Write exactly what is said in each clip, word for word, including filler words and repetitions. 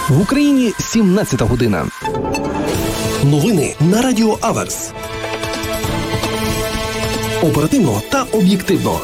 В Україні сімнадцята година. Новини на Радіо Аверс. Оперативно та об'єктивно.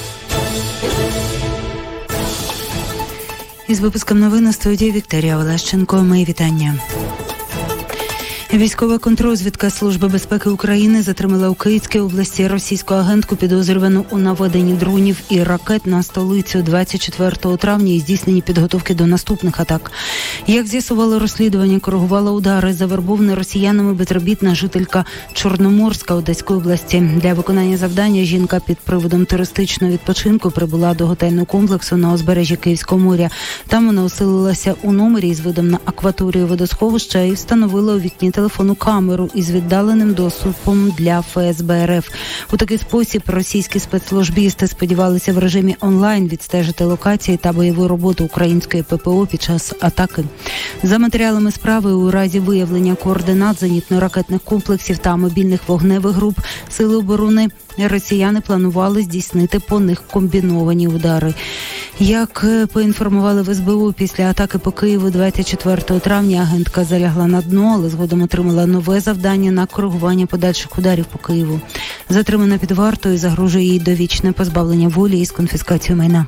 Із випуском новин у студії Вікторія Олещенко. Мої вітання. Військова контррозвідка Служби безпеки України затримала у Київській області російську агентку, підозрювану у наведенні дронів і ракет на столицю двадцять четвертого травня і здійсненні підготовки до наступних атак. Як з'ясувало розслідування, коригувала удари завербована росіянами безробітна жителька Чорноморська Одеської області. Для виконання завдання жінка під приводом туристичного відпочинку прибула до готельного комплексу на узбережжі Київського моря. Там вона оселилася у номері із видом на акваторію водосховища і встановила у вікні телефонну камеру із віддаленим доступом для еф ес бе ер еф. У такий спосіб російські спецслужбісти сподівалися в режимі онлайн відстежити локації та бойову роботу української пе пе о під час атаки. За матеріалами справи, у разі виявлення координат зенітно-ракетних комплексів та мобільних вогневих груп Сили оборони росіяни планували здійснити по них комбіновані удари. Як поінформували в ес бе у, після атаки по Києву двадцять четвертого травня агентка залягла на дно, але згодом отримала нове завдання на коригування подальших ударів по Києву. Затримана під вартою, загрожує їй довічне позбавлення волі із конфіскацією майна.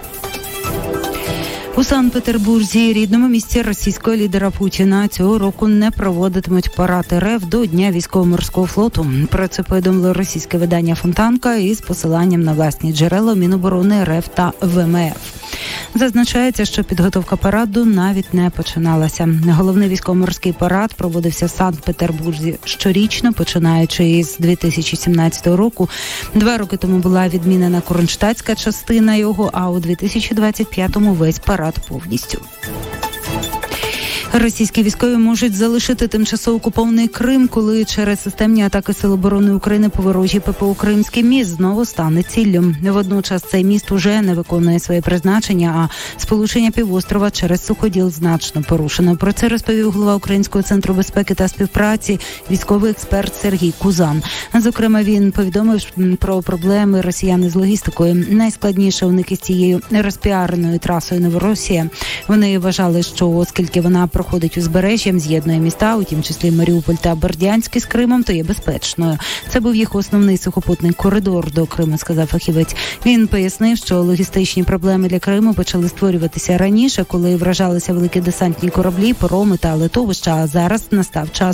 У Санкт-Петербурзі, рідному місці російського лідера Путіна, цього року не проводитимуть парад ер еф до Дня військово-морського флоту. Про це повідомило російське видання «Фонтанка» із посиланням на власні джерела Міноборони ер еф та ве ем еф. Зазначається, що підготовка параду навіть не починалася. Головний військово-морський парад проводився в Санкт-Петербурзі щорічно, починаючи із дві тисячі сімнадцятого року. Два роки тому була відмінена кронштадтська частина його, а у дві тисячі двадцять п'ятому весь парад повністю. Російські військові можуть залишити тимчасово окупований Крим, коли через системні атаки Сил оборони України по ворожій пе пе о Кримський міст знову стане ціллю. Водночас цей міст уже не виконує своє призначення, а сполучення півострова через суходіл значно порушено. Про це розповів голова Українського центру безпеки та співпраці, військовий експерт Сергій Кузан. Зокрема, він повідомив про проблеми росіян із логістикою. Найскладніше у них із цією розпіареною трасою Новоросія. Вони вважали, що оскільки вона проходить узбережжям, з'єднує міста, у тім числі Маріуполь та Бердянськ з Кримом, то є безпечною. Це був їх основний сухопутний коридор до Криму, сказав фахівець. Він пояснив, що логістичні проблеми для Криму почали створюватися раніше, коли вражалися великі десантні кораблі, пароми та литовища, а зараз настав час